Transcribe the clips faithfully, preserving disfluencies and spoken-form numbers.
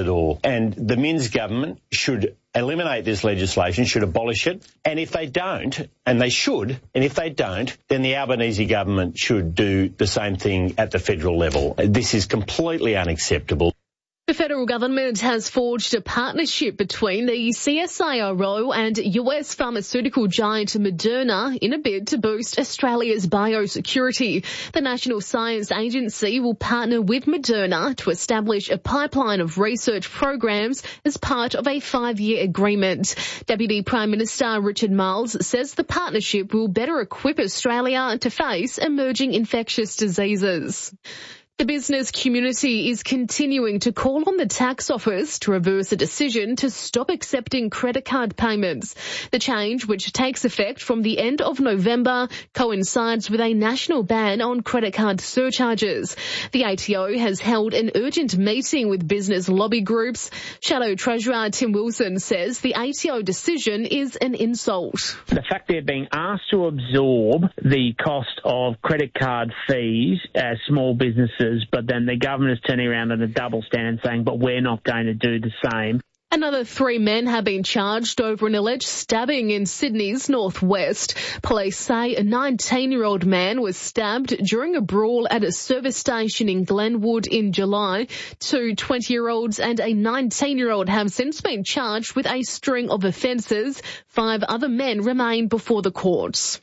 door. And the Minns government should eliminate this legislation, should abolish it. And if they don't, and they should, and if they don't, then the Albanese government should do the same thing at the federal level. This is completely unacceptable. The federal government has forged a partnership between the C S I R O and U S pharmaceutical giant Moderna in a bid to boost Australia's biosecurity. The National Science Agency will partner with Moderna to establish a pipeline of research programs as part of a five-year agreement. Deputy Prime Minister Richard Marles says the partnership will better equip Australia to face emerging infectious diseases. The business community is continuing to call on the tax office to reverse a decision to stop accepting credit card payments. The change, which takes effect from the end of November, coincides with a national ban on credit card surcharges. The A T O has held an urgent meeting with business lobby groups. Shadow Treasurer Tim Wilson says the A T O decision is an insult. The fact they're being asked to absorb the cost of credit card fees as small businesses, but then the government is turning around at a double standard saying, but we're not going to do the same. Another three men have been charged over an alleged stabbing in Sydney's northwest. Police say a nineteen-year-old man was stabbed during a brawl at a service station in Glenwood in July. Two twenty-year-olds and a nineteen-year-old have since been charged with a string of offences. Five other men remain before the courts.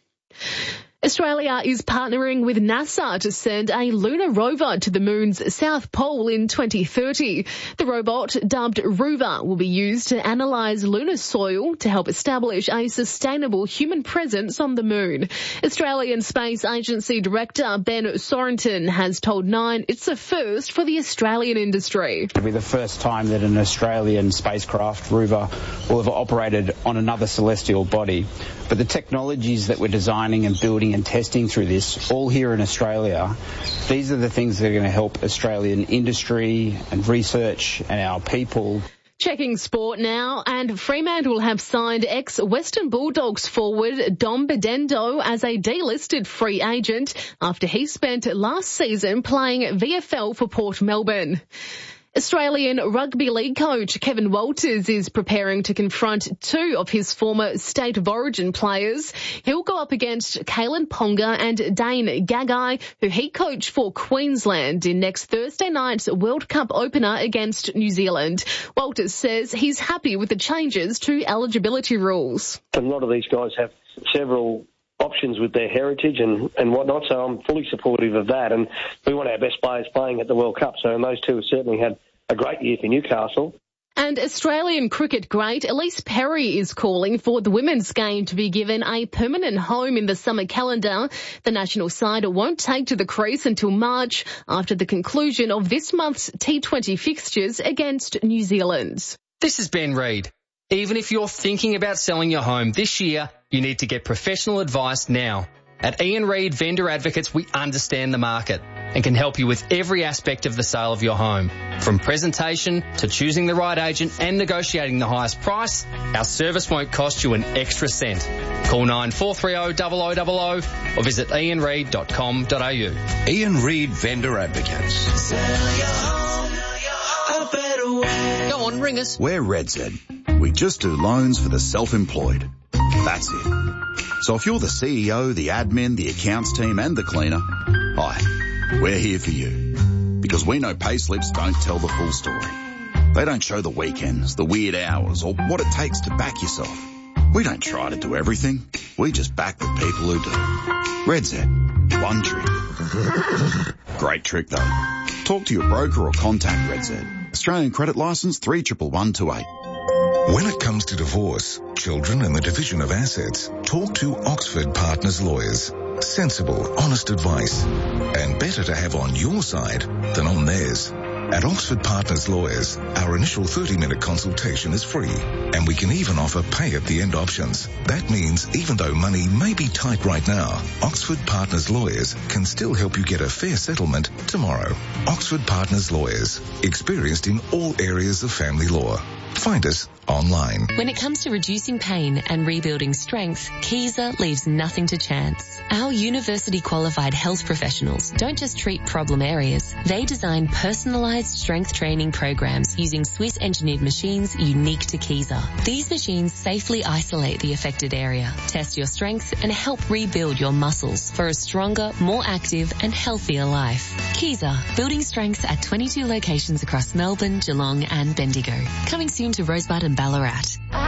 Australia is partnering with NASA to send a lunar rover to the moon's south pole in twenty thirty. The robot, dubbed Rover, will be used to analyse lunar soil to help establish a sustainable human presence on the moon. Australian Space Agency Director Ben Sorenton has told Nine it's a first for the Australian industry. It'll be the first time that an Australian spacecraft, Rover, will have operated on another celestial body. But the technologies that we're designing and building and testing through this, all here in Australia, these are the things that are going to help Australian industry and research and our people. Checking sport now, and Fremantle have signed ex-Western Bulldogs forward Dom Bedendo as a delisted free agent after he spent last season playing V F L for Port Melbourne. Australian Rugby League coach Kevin Walters is preparing to confront two of his former State of Origin players. He'll go up against Kalen Ponga and Dane Gagai, who he coached for Queensland in next Thursday night's World Cup opener against New Zealand. Walters says he's happy with the changes to eligibility rules. A lot of these guys have several options with their heritage and, and whatnot, so I'm fully supportive of that. And we want our best players playing at the World Cup, so those two have certainly had a great year for Newcastle. And Australian cricket great Elise Perry is calling for the women's game to be given a permanent home in the summer calendar. The national side won't take to the crease until March after the conclusion of this month's T twenty fixtures against New Zealand. This is Ben Reid. Even if you're thinking about selling your home this year, you need to get professional advice now. At Ian Reid Vendor Advocates, we understand the market and can help you with every aspect of the sale of your home. From presentation to choosing the right agent and negotiating the highest price, our service won't cost you an extra cent. Call nine four three zero, zero zero zero zero or visit ian reid dot com dot a u. Ian Reid Vendor Advocates. Sell your home a better way. Go on, ring us. We're RedZ. We just do loans for the self-employed. That's it. So if you're the C E O, the admin, the accounts team and the cleaner, hi, we're here for you. Because we know payslips don't tell the full story. They don't show the weekends, the weird hours, or what it takes to back yourself. We don't try to do everything. We just back the people who do. RedZ. One trick. Great trick though. Talk to your broker or contact RedZ. Australian credit licence three one one two eight. When it comes to divorce, children and the division of assets, talk to Oxford Partners Lawyers. Sensible, honest advice. And better to have on your side than on theirs. At Oxford Partners Lawyers, our initial thirty-minute consultation is free, and we can even offer pay-at-the-end options. That means even though money may be tight right now, Oxford Partners Lawyers can still help you get a fair settlement tomorrow. Oxford Partners Lawyers, experienced in all areas of family law. Find us online. When it comes to reducing pain and rebuilding strength, Kaiser leaves nothing to chance. Our university-qualified health professionals don't just treat problem areas. They design personalised strength training programs using Swiss-engineered machines unique to Kaiser. These machines safely isolate the affected area, test your strength, and help rebuild your muscles for a stronger, more active, and healthier life. Kaiser, building strength at twenty-two locations across Melbourne, Geelong, and Bendigo. Coming soon to Rosebud and Ballarat.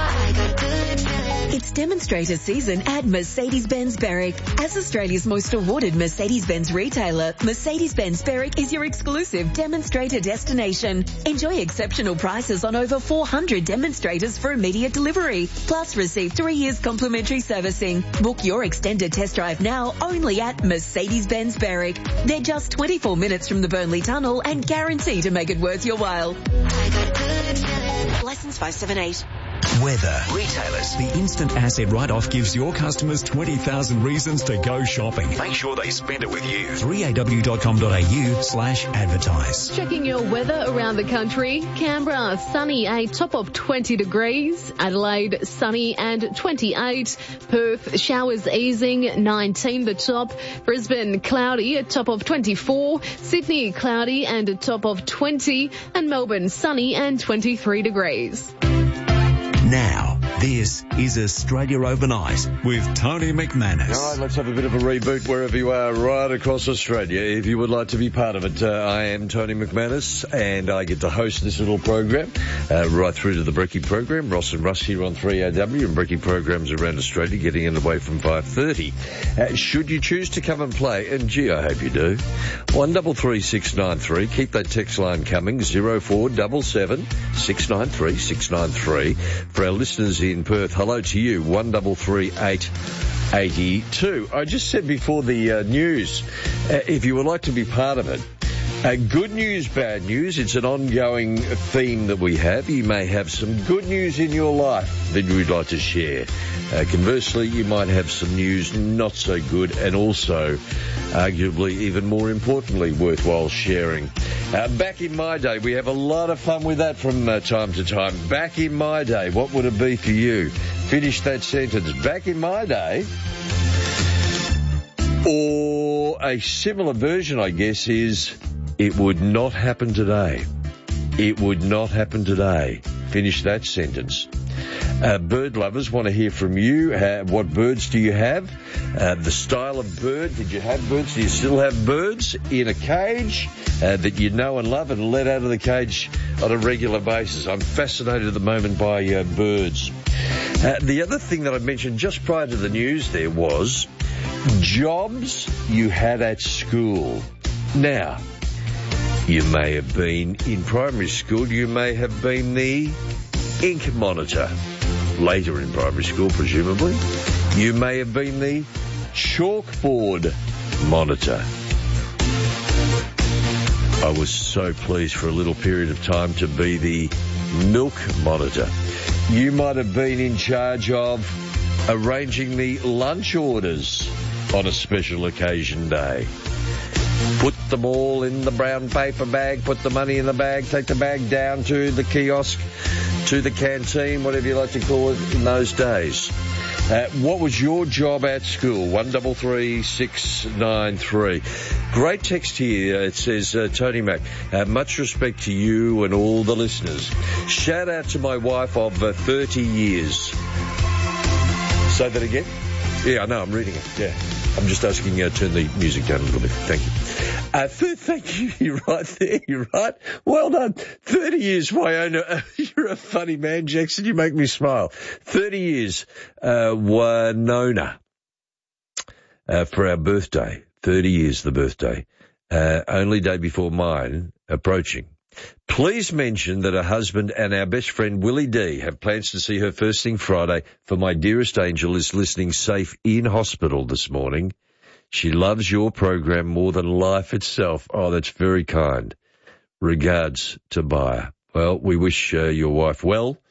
It's demonstrator season at Mercedes-Benz Berwick. As Australia's most awarded Mercedes-Benz retailer, Mercedes-Benz Berwick is your exclusive demonstrator destination. Enjoy exceptional prices on over four hundred demonstrators for immediate delivery. Plus, receive three years complimentary servicing. Book your extended test drive now only at Mercedes-Benz Berwick. They're just twenty-four minutes from the Burnley Tunnel and guarantee to make it worth your while. License five seven eight. Weather. Retailers. The instant asset write-off gives your customers twenty thousand reasons to go shopping. Make sure they spend it with you. three a w dot com dot a u slash advertise. Checking your weather around the country. Canberra, sunny, a top of twenty degrees. Adelaide, sunny and twenty-eight. Perth, showers easing, nineteen the top. Brisbane, cloudy, a top of twenty-four. Sydney, cloudy and a top of twenty. And Melbourne, sunny and twenty-three degrees. Now, this is Australia Overnight with Tony McManus. All right, let's have a bit of a reboot wherever you are right across Australia. If you would like to be part of it, uh, I am Tony McManus, and I get to host this little program uh, right through to the Brekkie program. Ross and Russ here on three A W, and Brekkie programs around Australia getting underway from five thirty. Uh, should you choose to come and play, and gee, I hope you do, one double three six nine three. Keep that text line coming, zero four seven seven six nine three six nine three. For our listeners in Perth, hello to you, one double three eight eighty-two. I just said before the uh, news, uh, if you would like to be part of it, uh, good news, bad news, it's an ongoing theme that we have. You may have some good news in your life that you would like to share. Uh, conversely, you might have some news not so good, and also, arguably, even more importantly, worthwhile sharing. Uh, back in my day, we have a lot of fun with that from uh, time to time. Back in my day, what would it be for you? Finish that sentence. Back in my day, or a similar version, I guess, is it would not happen today. It would not happen today. Finish that sentence. Uh, bird lovers want to hear from you. Uh, what birds do you have? Uh, the style of bird. Did you have birds? Do you still have birds in a cage uh, that you know and love and let out of the cage on a regular basis? I'm fascinated at the moment by uh, birds. Uh, the other thing that I mentioned just prior to the news there was jobs you had at school. Now, you may have been in primary school. You may have been the ink monitor. Later in primary school, presumably. You may have been the chalkboard monitor. I was so pleased for a little period of time to be the milk monitor. You might have been in charge of arranging the lunch orders on a special occasion day. Put them all in the brown paper bag, put the money in the bag, take the bag down to the kiosk, to the canteen, whatever you like to call it in those days. Uh, what was your job at school? one double three six nine three. Great text here. It says, uh, Tony Mac, uh, much respect to you and all the listeners. Shout out to my wife of uh, thirty years. Say that again? Yeah, I know, I'm reading it. Yeah. I'm just asking you to turn the music down a little bit. Thank you. Uh, th- thank you. You're right there. You're right. Well done. thirty years, Wyona. You're a funny man, Jackson. You make me smile. thirty years, uh, Winona, uh, for our birthday. thirty years, the birthday. Uh, only day before mine approaching. Please mention that her husband and our best friend Willie D have plans to see her first thing Friday, for my dearest angel is listening safe in hospital this morning. She loves your program more than life itself. Oh, that's very kind. Regards, Tobiah. Well, we wish uh, your wife well.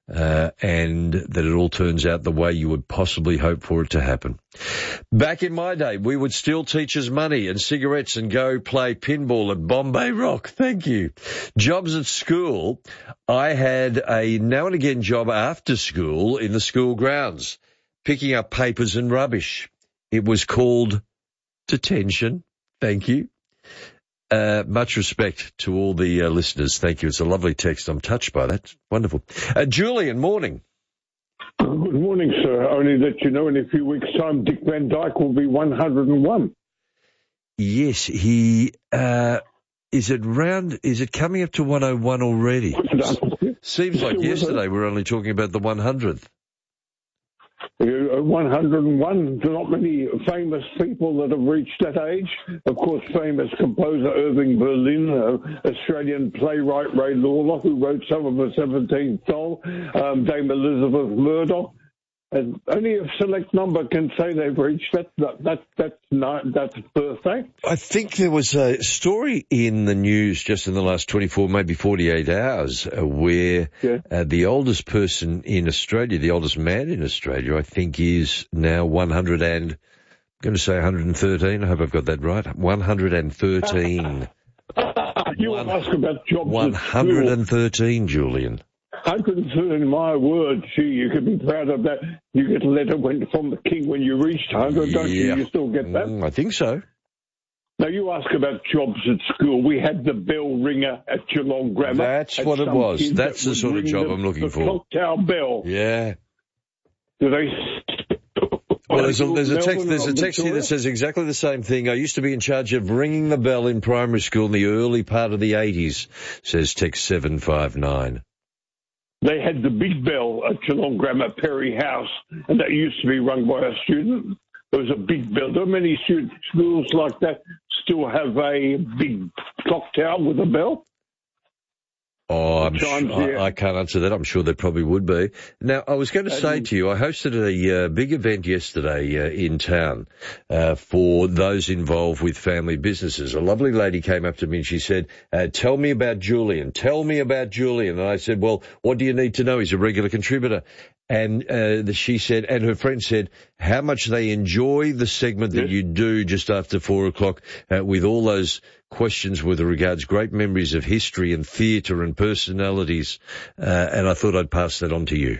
uh, and that it all turns out the way you would possibly hope for it to happen. Back in my day, we would steal teachers' money and cigarettes and go play pinball at Bombay Rock. Thank you. Jobs at school. I had a now and again job after school in the school grounds, picking up papers and rubbish. It was called detention. Thank you. Uh, much respect to all the uh, listeners. Thank you. It's a lovely text. I'm touched by that. Wonderful. Uh, Julian, morning. Good morning, sir. Only that you know in a few weeks' time, Dick Van Dyke will be one hundred and one. Yes, he, uh, is it round, is it coming up to one oh one already? Seems like yesterday we were only talking about the one hundredth. Uh, one hundred and one, there are not many famous people that have reached that age. Of course, famous composer Irving Berlin, uh, Australian playwright Ray Lawler, who wrote some of the seventeenth Doll, um, Dame Elizabeth Murdoch. And only a select number can say they've reached that. that, that that's not, that's perfect. I think there was a story in the news just in the last twenty-four, maybe forty-eight hours, uh, where yeah. uh, the oldest person in Australia, the oldest man in Australia, I think is now one hundred and, I'm going to say one hundred thirteen. I hope I've got that right. one hundred thirteen. You One, ask about jobs. one hundred thirteen, Julian. one hundred thirteen, my word, gee, you could be proud of that. You get a letter when, from the King when you reached one hundred, don't yeah. you? You still get that? Mm, I think so. Now, you ask about jobs at school. We had the bell ringer at Geelong Grammar. That's what it was. That's the sort of job the, I'm looking the for. The clock tower bell. Yeah. Do they... Well, there's a, there's a text, there's a text here that says exactly the same thing. I used to be in charge of ringing the bell in primary school in the early part of the eighties, says text seven five nine. They had the big bell at Geelong Grammar, Perry House, and that used to be rung by a student. There was a big bell. There are many student schools like that still have a big clock tower with a bell. Oh, I'm sure, I, I can't answer that. I'm sure there probably would be. Now, I was going to say to you, I hosted a uh, big event yesterday uh, in town uh, for those involved with family businesses. A lovely lady came up to me and she said, uh, tell me about Julian. Tell me about Julian. And I said, well, what do you need to know? He's a regular contributor. And uh, she said, and her friend said, how much they enjoy the segment that you do just after four o'clock uh, with all those questions with regards great memories of history and theatre and personalities. Uh, and I thought I'd pass that on to you.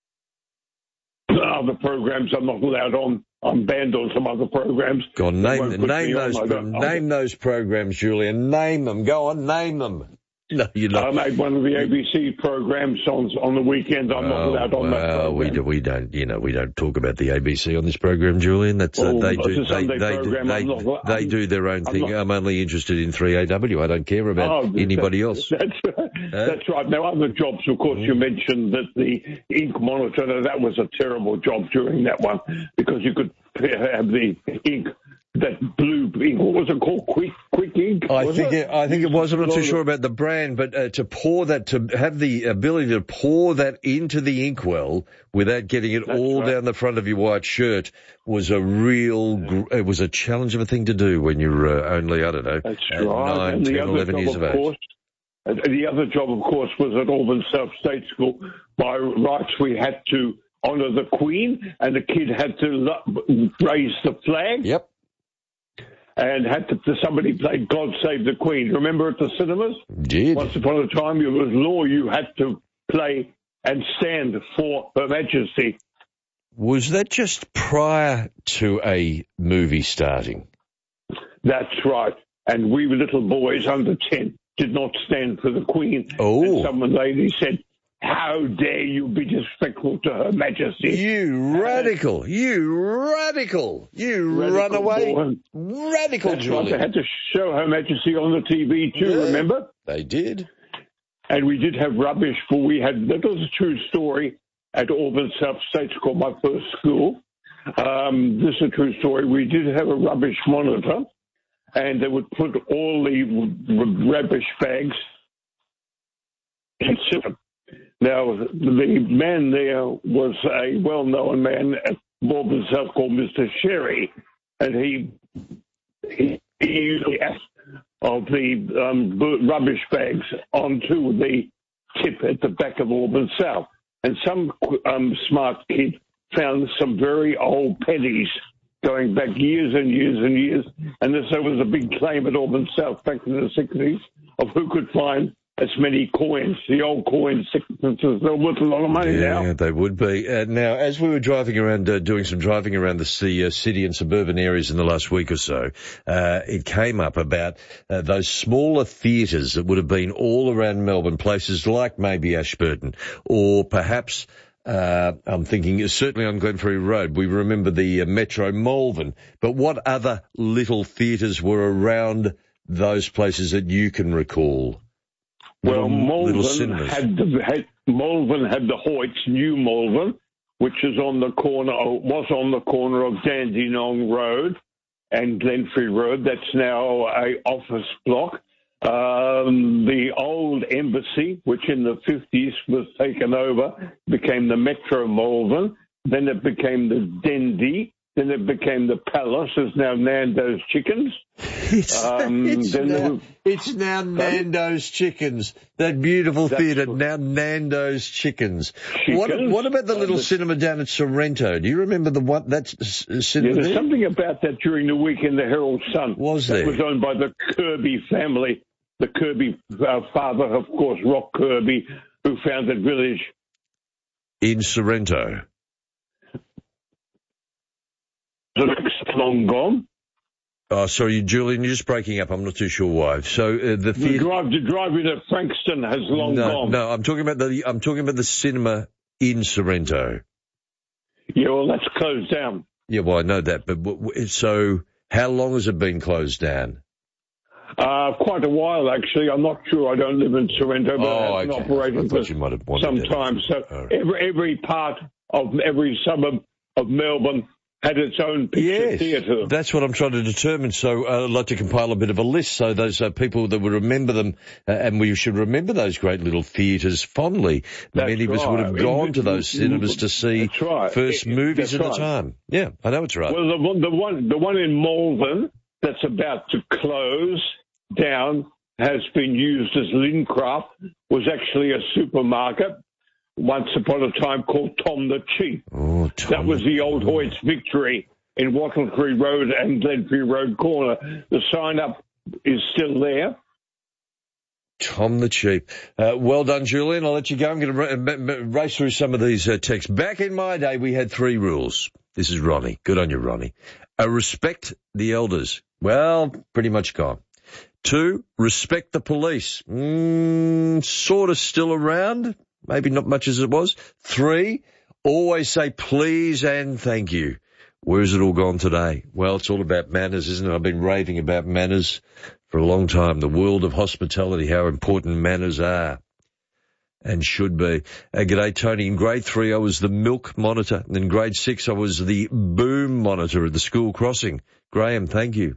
Other programs I'm not allowed on. I'm banned on some other programs. Go on, name, name those, on. name those programs, Julian. Name them. Go on, name them. No, you're not. I made one of the A B C programs on on the weekends. I'm oh, not allowed on well, that program. we do, we don't, you know, we don't talk about the A B C on this program, Julian. That's uh, oh, they do, they they they, program. they, not, they do their own I'm thing. not, I'm only interested in three A W. I don't care about oh, anybody that, else. That's right. Huh? That's right. Now, other jobs, of course, you mentioned that the ink monitor. That was a terrible job during that one because you could have the ink. That blue ink, what was it called? Quick, quick ink? I was think it? it, I think it was. I'm not too sure about the brand, but uh, to pour that, to have the ability to pour that into the inkwell without getting it That's all right. down the front of your white shirt was a real. Yeah. It was a challenge of a thing to do when you're uh, only I don't know That's uh, right. nine, and ten, the other eleven job, years of, of age. Course, the other job, of course, was at Auburn South State School. By rights, we had to honour the Queen, and the kid had to lo- raise the flag. Yep. And had to, somebody played God Save the Queen. Remember at the cinemas? Did. Once upon a time, it was law you had to play and stand for Her Majesty. Was that just prior to a movie starting? That's right. And we little boys under ten did not stand for the Queen. Oh. And some lady said, how dare you be disrespectful to Her Majesty? You radical, uh, you radical, you radical runaway, boy. Radical That's Julian. Right. They had to show Her Majesty on the T V too, yeah, remember? They did. And we did have rubbish, for we had, that was a true story, at Auburn South State School, my first school. Um, this is a true story. We did have a rubbish monitor, and they would put all the r- rubbish bags in system. Now, the man there was a well-known man at Auburn South called Mister Sherry, and he he, he usually asked of the um, rubbish bags onto the tip at the back of Auburn South. and some um, smart kid found some very old pennies going back years and years and years, and this, there was a big claim at Auburn South back in the sixties of who could find as many coins. The old coins, sixpences, they're worth a lot of money yeah, now. Yeah, they would be. Uh, now, as we were driving around, uh, doing some driving around the, the uh, city and suburban areas in the last week or so, uh, it came up about uh, those smaller theatres that would have been all around Melbourne, places like maybe Ashburton, or perhaps Uh, I'm thinking certainly on Glenferrie Road. We remember the uh, Metro Malvern. But what other little theatres were around those places that you can recall? Well, little, Malvern little had the had, Malvern had the Hoyts, New Malvern, which is on the corner was on the corner of Dandenong Road and Glenferrie Road. That's now a office block. Um, the old embassy, which in the fifties was taken over, became the Metro Malvern. Then it became the Dendy. Then it became the Palace. It's now Nando's Chickens. It's, um, it's, then now, was, it's now Nando's Chickens. That beautiful theatre, now Nando's Chickens. Chickens. What, what about the little uh, the, cinema down at Sorrento? Do you remember the what? That's uh, cinema. Yeah, there's there? something about that during the week in the Herald Sun. Was there? It was owned by the Kirby family. The Kirby uh, father, of course, Rock Kirby, who founded Village. In Sorrento. Long gone. Oh, sorry, Julian, you're just breaking up. I'm not too sure why. So uh, the theatre... The drive to driving at Frankston has long no, gone. No, I'm talking about the I'm talking about the cinema in Sorrento. Yeah, well, that's closed down. Yeah, well, I know that, but w- w- so how long has it been closed down? Uh, quite a while, actually. I'm not sure. I don't live in Sorrento, but oh, I've been okay. operating for some time. So right. every, every part of every suburb of Melbourne had its own picture yes, theatre. That's what I'm trying to determine. So uh, I'd like to compile a bit of a list so those uh, people that would remember them, uh, and we should remember those great little theatres fondly. That's Many of right. us would have gone to those cinemas to see right. first it, movies at right. the time. Yeah, I know it's right. Well, the one, the one, the one in Malvern that's about to close down has been used as Lincraft, was actually a supermarket once upon a time called Tom the Cheap. Oh, Tom that was the old Hoyts Victory in Wattle-Creek Road and Glenferrie Road corner. The sign up is still there. Tom the Cheap. Uh, well done, Julian. I'll let you go. I'm going to ra- race through some of these uh, texts. Back in my day, we had three rules. This is Ronnie. Good on you, Ronnie. Uh, respect the elders. Well, pretty much gone. Two, respect the police. Mm, sort of still around. Maybe not much as it was. Three, always say please and thank you. Where has it all gone today? Well, it's all about manners, isn't it? I've been raving about manners for a long time. The world of hospitality, how important manners are and should be. Uh, g'day, Tony. In grade three, I was the milk monitor. And in grade six, I was the boom monitor at the school crossing. Graham, thank you.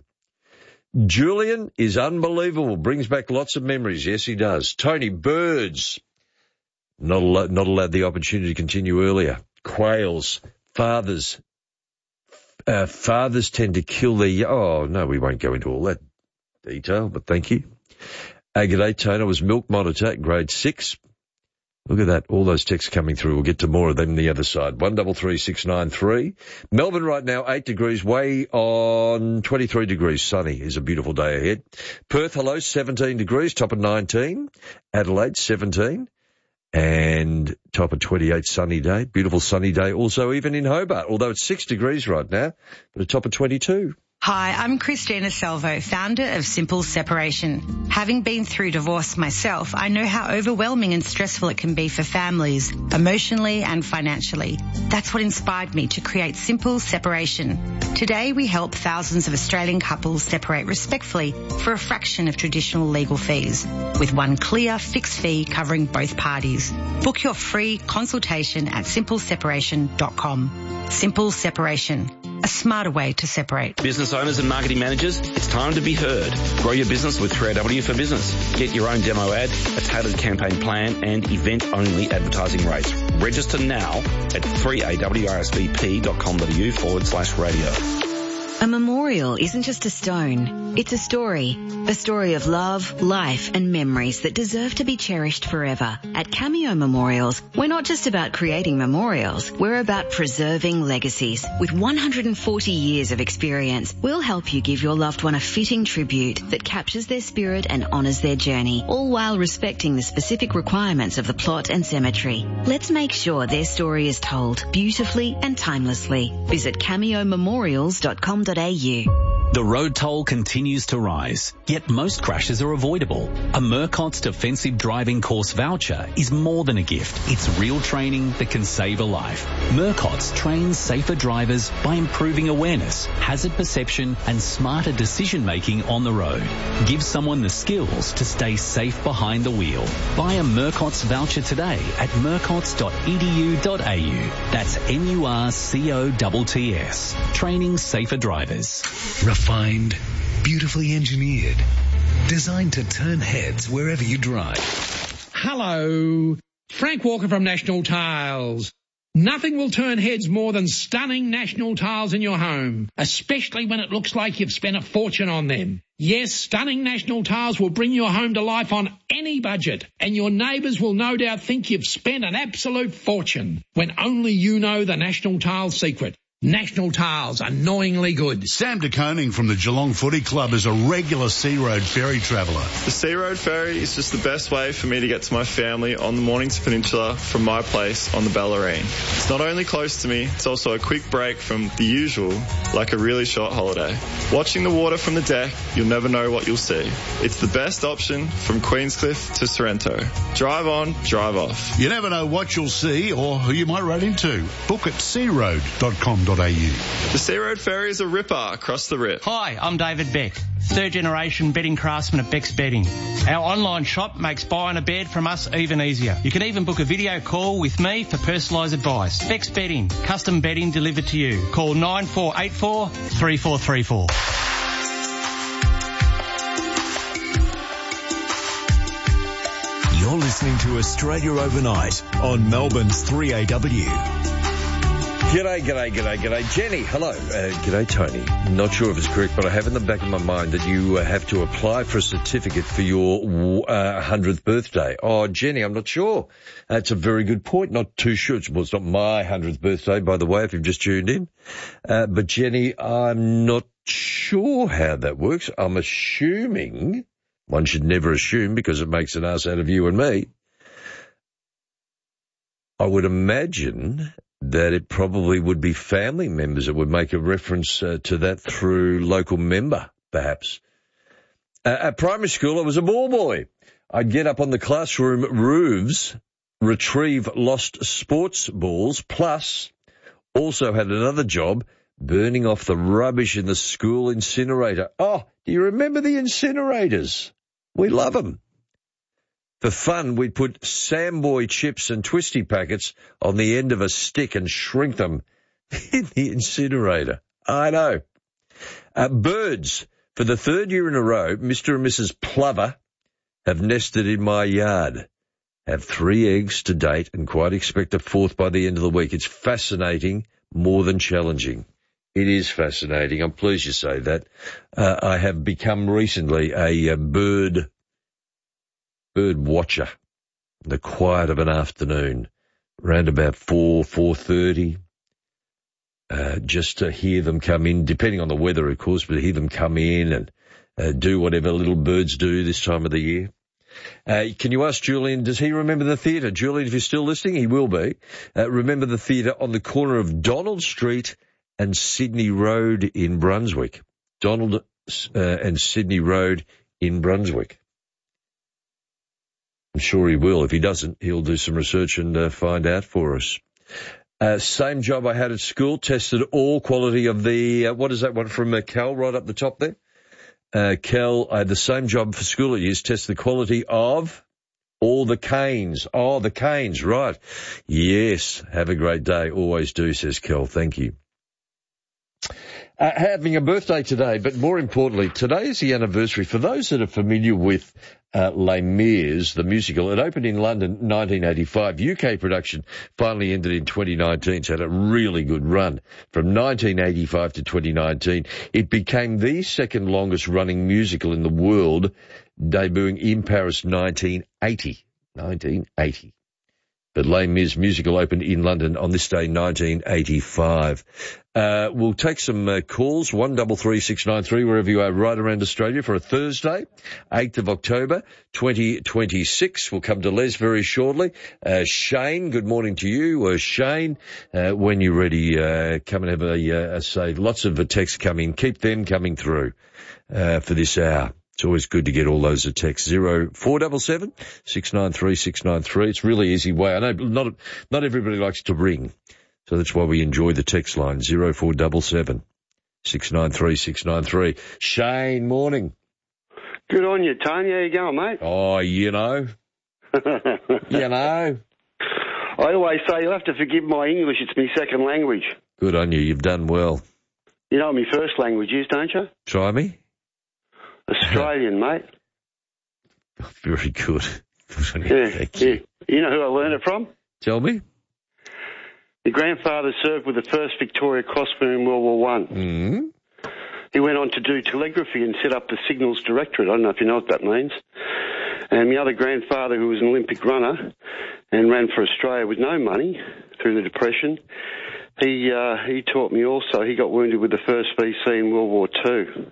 Julian is unbelievable. Brings back lots of memories. Yes, he does. Tony, birds. Not al- not allowed the opportunity to continue earlier. Quails, fathers. Uh, fathers tend to kill their... Oh, no, we won't go into all that detail, but thank you. Uh, g'day, Tony. I was milk monitor at grade six. Look at that. All those texts coming through. We'll get to more of them on the other side. One double three six nine three. Melbourne right now, eight degrees. Way on twenty-three degrees. Sunny. Is a beautiful day ahead. Perth, hello, seventeen degrees. Top of nineteen. Adelaide, seventeen. And top of twenty-eight, sunny day. Beautiful sunny day. Also even in Hobart, although it's six degrees right now, but a top of twenty-two. Hi, I'm Christina Salvo, founder of Simple Separation. Having been through divorce myself, I know how overwhelming and stressful it can be for families, emotionally and financially. That's what inspired me to create Simple Separation. Today, we help thousands of Australian couples separate respectfully for a fraction of traditional legal fees, with one clear, fixed fee covering both parties. Book your free consultation at simple separation dot com. Simple Separation. A smarter way to separate. Business owners and marketing managers, it's time to be heard. Grow your business with three A W for Business. Get your own demo ad, a tailored campaign plan, and event-only advertising rates. Register now at three A W R S V P dot com dot A U forward slash radio. A memorial isn't just a stone, it's a story. A story of love, life and memories that deserve to be cherished forever. At Cameo Memorials, we're not just about creating memorials, we're about preserving legacies. With one hundred forty years of experience, we'll help you give your loved one a fitting tribute that captures their spirit and honours their journey, all while respecting the specific requirements of the plot and cemetery. Let's make sure their story is told beautifully and timelessly. Visit cameo memorials dot com dot a u. The road toll continues to rise, yet most crashes are avoidable. A Murcott's Defensive Driving Course voucher is more than a gift. It's real training that can save a life. Murcott's trains safer drivers by improving awareness, hazard perception and smarter decision-making on the road. Give someone the skills to stay safe behind the wheel. Buy a Murcott's voucher today at murcotts dot e d u dot a u. That's M U R C O T T S. Training safer drivers. Refined, beautifully engineered, designed to turn heads wherever you drive. Hello, Frank Walker from National Tiles. Nothing will turn heads more than stunning National Tiles in your home, especially when it looks like you've spent a fortune on them. Yes, stunning National Tiles will bring your home to life on any budget, and your neighbours will no doubt think you've spent an absolute fortune, when only you know the National Tiles secret. National Tiles, annoyingly good. Sam de Koning from the Geelong Footy Club is a regular Sea Road ferry traveller. The Sea Road ferry is just the best way for me to get to my family on the Mornington Peninsula from my place on the Bellarine. It's not only close to me, it's also a quick break from the usual, like a really short holiday. Watching the water from the deck, you'll never know what you'll see. It's the best option from Queenscliff to Sorrento. Drive on, drive off. You never know what you'll see or who you might run into. Book at sea road dot com dot a u. The Sea Road ferry is a ripper across the rip. Hi, I'm David Beck, third generation bedding craftsman at Beck's Bedding. Our online shop makes buying a bed from us even easier. You can even book a video call with me for personalised advice. Beck's Bedding, custom bedding delivered to you. Call nine four eight four, three four three four. You're listening to Australia Overnight on Melbourne's three A W. G'day, g'day, g'day, g'day. Jenny, hello. Uh, g'day, Tony. Not sure if it's correct, but I have in the back of my mind that you uh, have to apply for a certificate for your uh, hundredth birthday. Oh, Jenny, I'm not sure. That's a very good point. Not too sure. Well, it's not my hundredth birthday, by the way, if you've just tuned in. Uh, but, Jenny, I'm not sure how that works. I'm assuming, one should never assume because it makes an ass out of you and me. I would imagine that it probably would be family members that would make a reference uh, to that through local member, perhaps. Uh, at primary school, I was a ball boy. I'd get up on the classroom roofs, retrieve lost sports balls, plus also had another job burning off the rubbish in the school incinerator. Oh, do you remember the incinerators? We love them. For fun, we'd put Samboy chips and twisty packets on the end of a stick and shrink them in the incinerator. I know. Uh, birds. For the third year in a row, Mister and Missus Plover have nested in my yard. Have three eggs to date and quite expect a fourth by the end of the week. It's fascinating, more than challenging. It is fascinating. I'm pleased you say that. Uh, I have become recently a, a bird bird watcher in the quiet of an afternoon, around about four, four thirty, uh, just to hear them come in, depending on the weather, of course, but to hear them come in and uh, do whatever little birds do this time of the year. Uh, can you ask Julian, does he remember the theatre? Julian, if you're still listening, he will be. Uh, remember the theatre on the corner of Donald Street and Sydney Road in Brunswick. Donald uh, and Sydney Road in Brunswick. I'm sure he will. If he doesn't, he'll do some research and uh, find out for us. Uh, same job I had at school, tested all quality of the, uh, what is that one from uh, Cal right up the top there? Uh, Cal, I had the same job for school at years, test the quality of all the canes. Oh, the canes, right. Yes, have a great day. Always do, says Cal. Thank you. Uh, having a birthday today, but more importantly, today is the anniversary. For those that are familiar with uh, Les Mis, the musical. It opened in London in nineteen eighty-five. U K production finally ended in twenty nineteen, so it had a really good run. From nineteen eighty-five to twenty nineteen, it became the second longest running musical in the world, debuting in Paris nineteen eighty. nineteen eighty. But Les Mis musical opened in London on this day, nineteen eighty-five. Uh, we'll take some uh, calls, one double three six nine three, wherever you are, right around Australia, for a Thursday, eighth of October, twenty twenty-six. We'll come to Les very shortly. Uh, Shane, good morning to you. Uh, Shane, uh, when you're ready, uh, come and have a, uh, a say. Lots of uh, texts coming. Keep them coming through uh, for this hour. It's always good to get all those at text. Zero four double seven six nine three six nine three. It's a really easy way. I know not not everybody likes to ring, so that's why we enjoy the text line. Zero four double seven six nine three six nine three. Shane, morning. Good on you, Tony. How you going, mate? Oh, you know, you know. I always say you'll have to forgive my English. It's my second language. Good on you. You've done well. You know what my first language is, don't you? Try me. Australian, mate. Very good. Yeah, yeah. You know who I learned it from? Tell me. Your grandfather served with the first Victoria Crossman in World War One. Mm-hmm. He went on to do telegraphy and set up the Signals Directorate. I don't know if you know what that means. And my other grandfather, who was an Olympic runner and ran for Australia with no money through the Depression, he uh, he taught me also. He got wounded with the first V C in World War Two.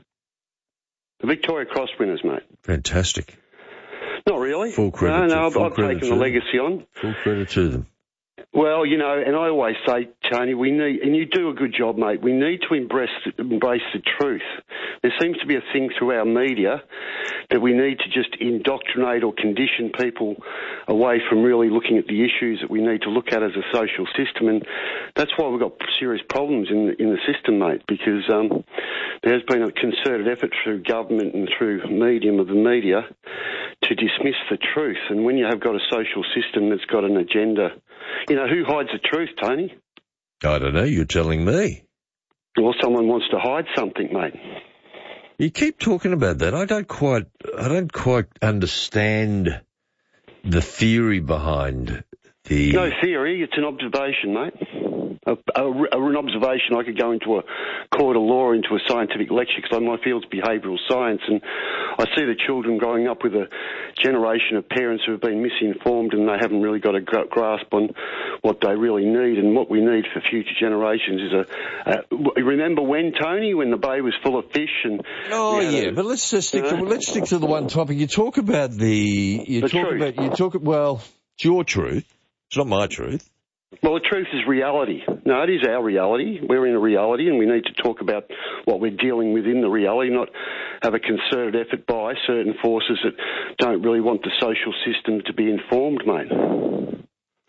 The Victoria Cross winners, mate. Fantastic. Not really. Full credit. No, no, to, I've, full I've credit taken the legacy on. Full credit to them. Well, you know, and I always say, Tony, we need, and you do a good job, mate, we need to embrace, embrace the truth. There seems to be a thing through our media that we need to just indoctrinate or condition people away from really looking at the issues that we need to look at as a social system, and that's why we've got serious problems in the, in the system, mate, because um, there's been a concerted effort through government and through medium of the media to dismiss the truth, and when you have got a social system that's got an agenda, you know, who hides the truth, Tony? I don't know, you're telling me. Well, someone wants to hide something, mate. You keep talking about that. I don't quite, I don't quite understand the theory behind the... No theory, it's an observation, mate. A, a, a, an observation. I could go into a court of law, into a scientific lecture, because my field's behavioural science, and I see the children growing up with a generation of parents who have been misinformed and they haven't really got a grasp on what they really need, and what we need for future generations is a... a remember when, Tony, when the bay was full of fish and... Oh, yeah, a, but let's just stick, uh, to, let's stick to the one topic. You talk about the... You the talk truth. about... You talk... Well, it's your truth. It's not my truth. Well, the truth is reality. No, it is our reality. We're in a reality, and we need to talk about what we're dealing with in the reality, not have a concerted effort by certain forces that don't really want the social system to be informed, mate.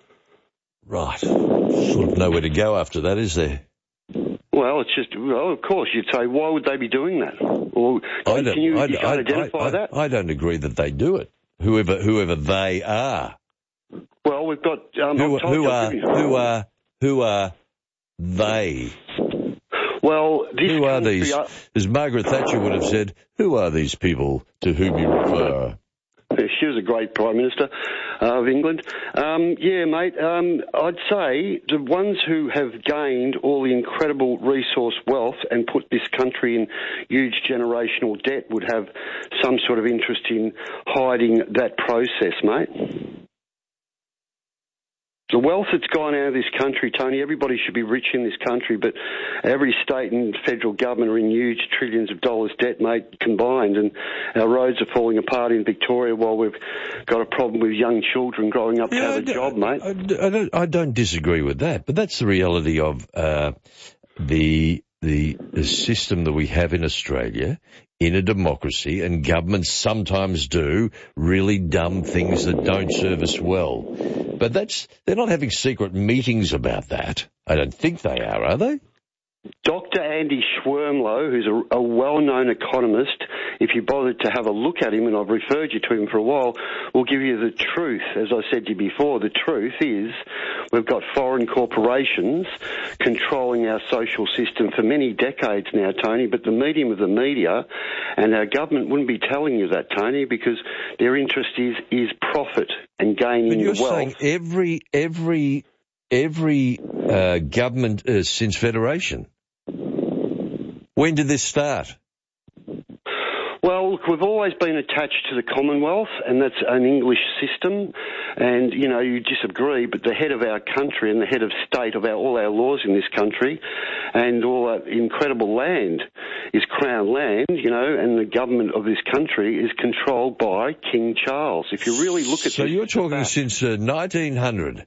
Right. Sort of nowhere to go after that, is there? Well, it's just, well, of course, you'd say, why would they be doing that? Or I can you, I, you I, identify I, I, that? I don't agree that they do it, whoever whoever they are. Well, we've got... Um, who, I've told who, you, are, who are who are they? Well, this who are these? Are, as Margaret Thatcher would have said, who are these people to whom you refer? She was a great Prime Minister uh, of England. Um, yeah, mate, um, I'd say the ones who have gained all the incredible resource wealth and put this country in huge generational debt would have some sort of interest in hiding that process, mate. The wealth that's gone out of this country, Tony, everybody should be rich in this country, but every state and federal government are in huge trillions of dollars debt, mate, combined, and our roads are falling apart in Victoria while we've got a problem with young children growing up yeah, to have a job, mate. I, I, don't, I don't disagree with that, but that's the reality of uh, the, the the system that we have in Australia. In a democracy, and governments sometimes do really dumb things that don't serve us well. But that's they're not having secret meetings about that. I don't think they are, are they? Doctor Andy Schwirmlow, who's a, a well-known economist, if you bothered to have a look at him, and I've referred you to him for a while, will give you the truth. As I said to you before, the truth is We've got foreign corporations controlling our social system for many decades now, Tony, but the medium of the media and our government wouldn't be telling you that, Tony, because their interest is, is profit and gaining but you're the wealth. Saying every, every, every uh, government uh, since Federation. When did this start? Well, look, we've always been attached to the Commonwealth, and that's an English system. And, you know, you disagree, but the head of our country and the head of state of our, all our laws in this country and all that incredible land is Crown land, you know, and the government of this country is controlled by King Charles. If you really look at so this... So you're talking since uh, nineteen hundred?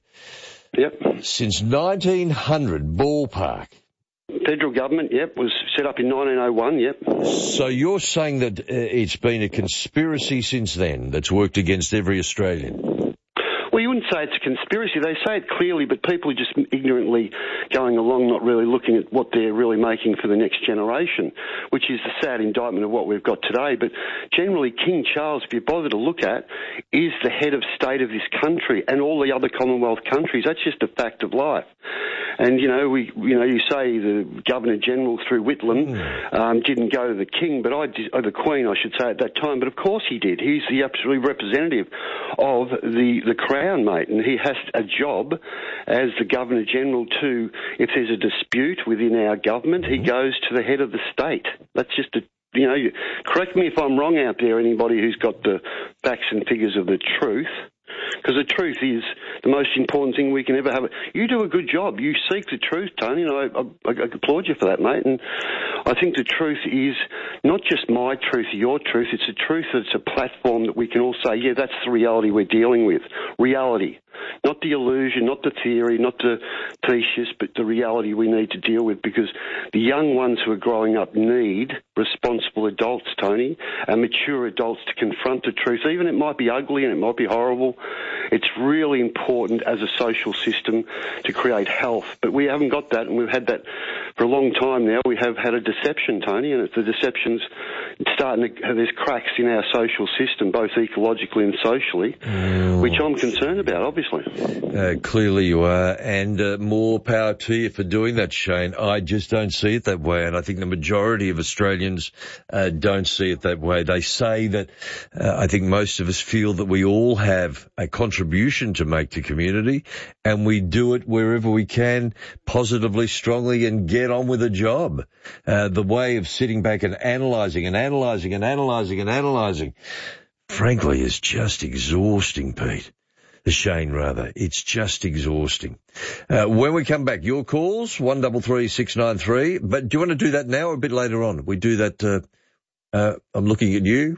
Yep. Since nineteen hundred, ballpark. Federal government, yep, was set up in nineteen oh one, yep. So you're saying that uh, it's been a conspiracy since then that's worked against every Australian? Well, you wouldn't say it's a conspiracy. They say it clearly, but people are just ignorantly going along, not really looking at what they're really making for the next generation, which is the sad indictment of what we've got today. But generally, King Charles, if you bother to look at, is the head of state of this country and all the other Commonwealth countries. That's just a fact of life. And, you know, we, you know, you say the Governor-General through Whitlam mm. um, didn't go to the King, but I did, or the Queen, I should say, at that time. But of course he did. He's the absolute representative of the, the Crown, mate. And he has a job as the Governor-General to, if there's a dispute within our government, he goes to the head of the state. That's just a You know, correct me if I'm wrong out there, anybody who's got the facts and figures of the truth, because the truth is the most important thing we can ever have. You do a good job. You seek the truth, Tony, and I, I, I applaud you for that, mate. And I think the truth is not just my truth, your truth. It's a truth that's a platform that we can all say, yeah, that's the reality we're dealing with. Reality. Not the illusion, not the theory, not the thesis, but the reality we need to deal with, because the young ones who are growing up need responsible adults, Tony, and mature adults to confront the truth. Even it might be ugly and it might be horrible, it's really important as a social system to create health. But we haven't got that, and we've had that for a long time now. We have had a deception, Tony, and it's the deception's starting to, there's cracks in our social system, both ecologically and socially, oh. which I'm concerned about, obviously. Uh, clearly you are, and uh, more power to you for doing that, Shane. I just don't see it that way, and I think the majority of Australians uh, don't see it that way. They say that, uh, I think most of us feel that we all have a contribution to make to community, and we do it wherever we can, positively, strongly, and get on with the job. Uh, the way of sitting back and analysing and analysing and analysing and analysing, frankly, is just exhausting, Pete. Shane, rather. It's just exhausting. Uh, when we come back, your calls, one double three six nine three. But do you want to do that now or a bit later on? We do that, uh, uh, I'm looking at you.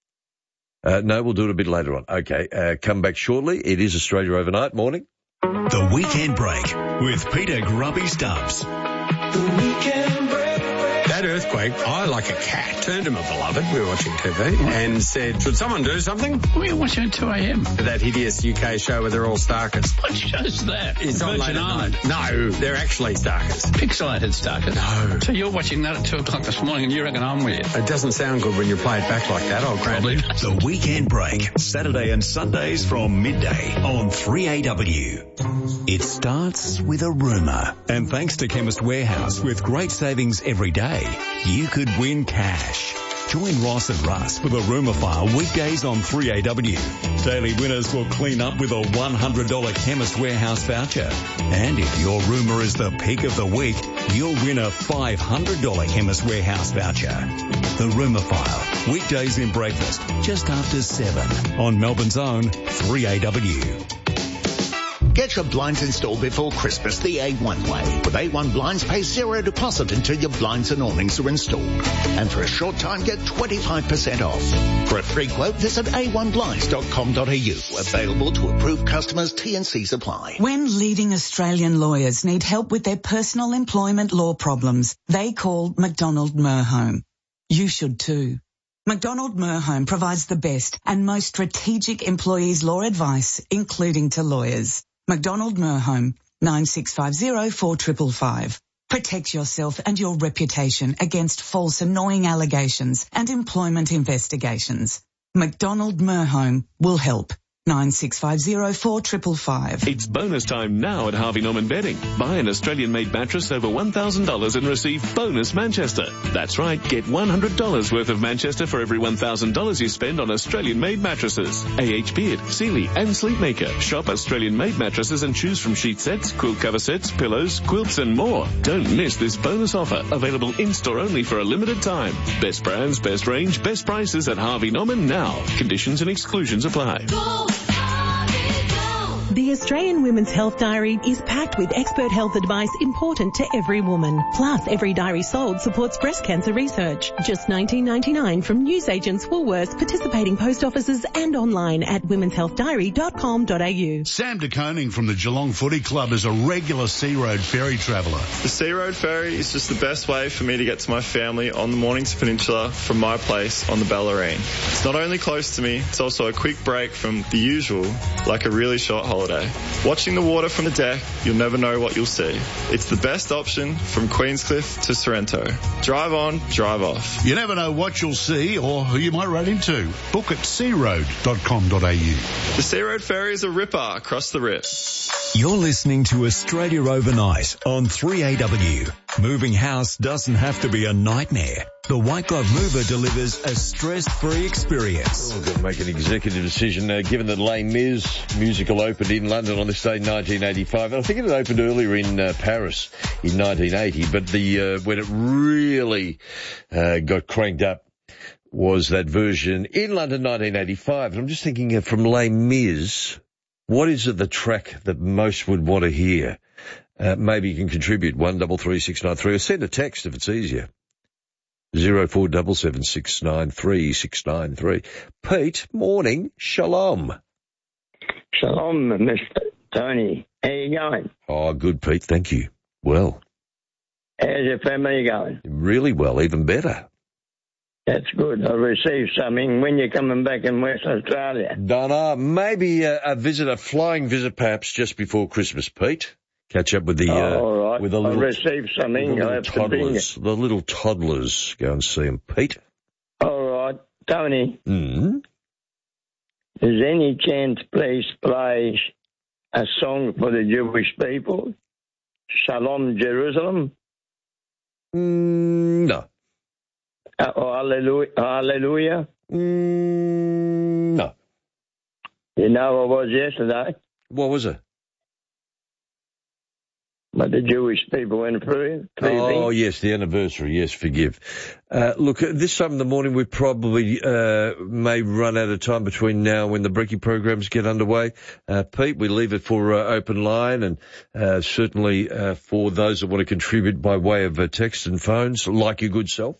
Uh, no, we'll do it a bit later on. Okay, uh, come back shortly. It is Australia Overnight. Morning. The Weekend Break with Peter Grubby Stubbs. The Weekend Break. That earthquake, I, like a cat, turned to my beloved, we were watching T V, and said, should someone do something? We were watching at two a.m. That hideous U K show where they're all Starkers. What show's that? It's on late at night. No, they're actually Starkers. Pixelated Starkers? No. So you're watching that at two o'clock this morning and you reckon I'm with you? It doesn't sound good when you play it back like that, I'll grant Probably. you. The Weekend Break, Saturday and Sundays from midday on three A W. It starts with a rumour. And thanks to Chemist Warehouse, with great savings every day, you could win cash. Join Ross and Russ for the Rumour File weekdays on three A W. Daily winners will clean up with a one hundred dollars Chemist Warehouse voucher. And if your rumour is the peak of the week, you'll win a five hundred dollars Chemist Warehouse voucher. The Rumour File, weekdays in breakfast, just after seven on Melbourne's own three A W. Get your blinds installed before Christmas the A one way. With A one Blinds, pay zero deposit until your blinds and awnings are installed. And for a short time, get twenty-five percent off. For a free quote, visit a one blinds dot com dot a u. Available to approved customers, T and C's apply. When leading Australian lawyers need help with their personal employment law problems, they call McDonald Merhome. You should too. McDonald Merhome provides the best and most strategic employees law advice, including to lawyers. McDonald Merhome, nine six five zero four five five five. Protect yourself and your reputation against false, annoying allegations and employment investigations. McDonald Merhome will help. nine six five zero four five five five. It's bonus time now at Harvey Norman Bedding. Buy an Australian-made mattress over one thousand dollars and receive bonus Manchester. That's right, get one hundred dollars worth of Manchester for every one thousand dollars you spend on Australian-made mattresses. A H Beard, Sealy and Sleepmaker. Shop Australian-made mattresses and choose from sheet sets, quilt cover sets, pillows, quilts and more. Don't miss this bonus offer. Available in-store only for a limited time. Best brands, best range, best prices at Harvey Norman now. Conditions and exclusions apply. The Australian Women's Health Diary is packed with expert health advice important to every woman. Plus, every diary sold supports breast cancer research. Just nineteen ninety-nine from newsagents, Woolworths, participating post offices and online at women's health diary dot com dot a u. Sam de Koning from the Geelong Footy Club is a regular Sea Road ferry traveller. The Sea Road ferry is just the best way for me to get to my family on the Mornington Peninsula from my place on the Bellarine. It's not only close to me, it's also a quick break from the usual, like a really short holiday. Watching the water from the deck, you'll never know what you'll see. It's the best option from Queenscliff to Sorrento. Drive on, drive off. You never know what you'll see or who you might run into. Book at sea road dot com dot a u. The Sea Road ferry is a ripper across the rip. You're listening to Australia Overnight on three A W. Moving house doesn't have to be a nightmare. The White Glove Mover delivers a stress-free experience. Oh, got to make an executive decision, uh, given that Les Mis musical opened in London on this day in nineteen eighty-five. And I think it had opened earlier in uh, Paris in nineteen eighty, but the uh, when it really uh, got cranked up was that version in London nineteen eighty-five. And I'm just thinking uh, from Les Mis, what is it the track that most would want to hear? Uh, maybe you can contribute one double three six nine three or send a text if it's easier. Zero four double seven six nine three six nine three. Pete, morning. Shalom. Shalom, Mister Tony. How you going? Oh, good, Pete. Thank you. Well. How's your family going? Really well, even better. That's good. I received something. When you're coming back in West Australia? Don't know. Maybe a, a visit, a flying visit perhaps just before Christmas, Pete. Catch up with the, oh, uh, all right. with the little, I received something. the I little have to bring toddlers. it. The little toddlers. Go and see them, Pete. All right. Tony. Mm-hmm. Is any chance please play a song for the Jewish people? Shalom Jerusalem? Mm, no. Uh, oh, hallelujah. Hallelujah? Mm, no. You know what was yesterday? What was it? But the Jewish people went through. Oh, yes, the anniversary. Yes, forgive. Uh, look, this time in the morning we probably uh, may run out of time between now and when the Brekkie programs get underway. Uh, Pete, we leave it for uh, open line and uh, certainly uh, for those that want to contribute by way of uh, text and phones, like your good self.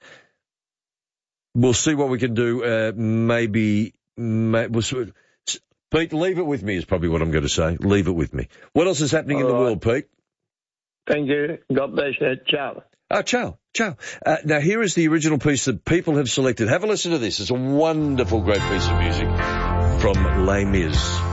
We'll see what we can do. Uh, maybe, may, we'll, Pete, leave it with me is probably what I'm going to say. Leave it with me. What else is happening All in the right. world, Pete? Thank you. God bless you. Ciao. Oh, ciao, ciao. Uh, now, here is the original piece that people have selected. Have a listen to this. It's a wonderful, great piece of music from Les Mis.